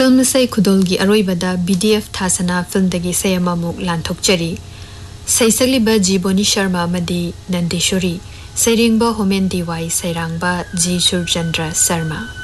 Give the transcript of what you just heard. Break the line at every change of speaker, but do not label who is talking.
Film से खुदोलगी अरोइबदा BDF थासना film दगी सेयमामुक लांथोकचरी सैसलिबा जीबोनी Sharma मदी नंदेश्वरी सैरिंगबा होमेन दिवाई सैरांगबा जी सुरचंद्र शर्मा।